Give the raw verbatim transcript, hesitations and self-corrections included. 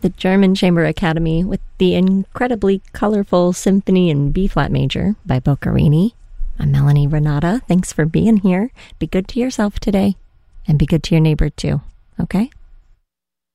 the German Chamber Academy with the incredibly colorful Symphony in B-flat major by Boccherini. I'm Melanie Renata. Thanks for being here. Be good to yourself today, and be good to your neighbor too, okay?